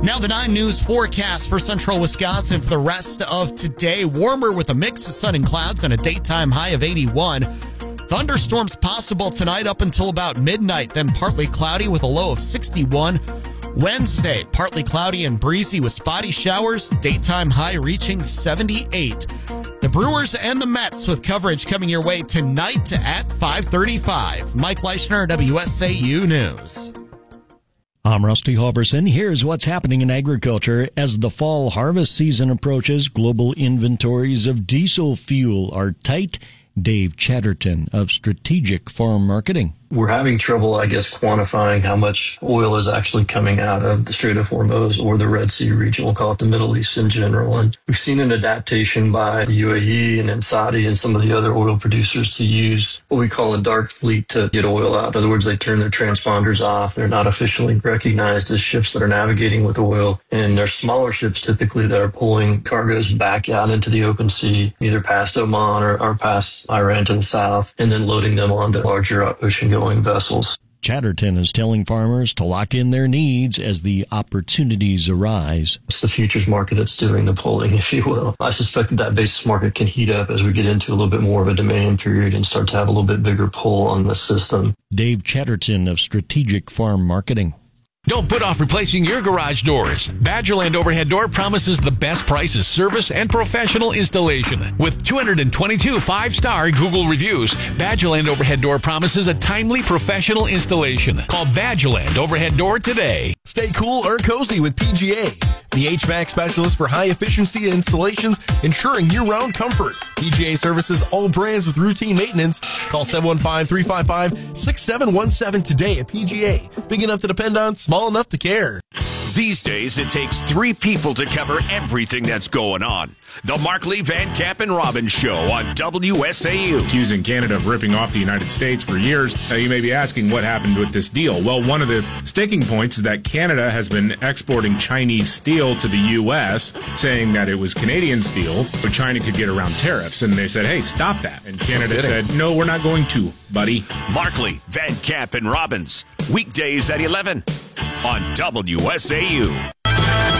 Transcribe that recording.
Now the 9 News forecast for central Wisconsin for the rest of today. Warmer with a mix of sun and clouds and a daytime high of 81. Thunderstorms possible tonight up until about midnight, then partly cloudy with a low of 61. Wednesday, partly cloudy and breezy with spotty showers, daytime high reaching 78. The Brewers and the Mets with coverage coming your way tonight at 5:35. Mike Leischner, WSAU News. I'm Rusty Halverson. Here's what's happening in agriculture. As the fall harvest season approaches, global inventories of diesel fuel are tight. Dave Chatterton of Strategic Farm Marketing. We're having trouble, I guess, quantifying how much oil is actually coming out of the Strait of Hormuz or the Red Sea region. We'll call it the Middle East in general. And we've seen an adaptation by the UAE and then Saudi and some of the other oil producers to use what we call a dark fleet to get oil out. In other words, they turn their transponders off. They're not officially recognized as ships that are navigating with oil. And they're smaller ships typically that are pulling cargoes back out into the open sea, either past Oman or past Iran to the south, and then loading them onto larger ocean-going vessels. Chatterton is telling farmers to lock in their needs as the opportunities arise. It's the futures market that's doing the pulling, if you will. I suspect that basis market can heat up as we get into a little bit more of a demand period and start to have a little bit bigger pull on the system. Dave Chatterton of Strategic Farm Marketing. Don't put off replacing your garage doors. Badgerland Overhead Door promises the best prices, service, and professional installation. With 222 5-star Google reviews, Badgerland Overhead Door promises a timely professional installation. Call Badgerland Overhead Door today. Stay cool or cozy with PGA, the HVAC specialist for high-efficiency installations, ensuring year-round comfort. PGA services all brands with routine maintenance. Call 715-355-6717 today at PGA. Big enough to depend on, small enough to care. These days, it takes 3 people to cover everything that's going on. The Markley, Van Camp, and Robbins Show on WSAU. Accusing Canada of ripping off the United States for years. You may be asking what happened with this deal. Well, one of the sticking points is that Canada has been exporting Chinese steel to the U.S., saying that it was Canadian steel, so China could get around tariffs. And they said, hey, stop that. And Canada said, no, we're not going to, buddy. Markley, Van Camp, and Robbins. Weekdays at 11 on WSAU.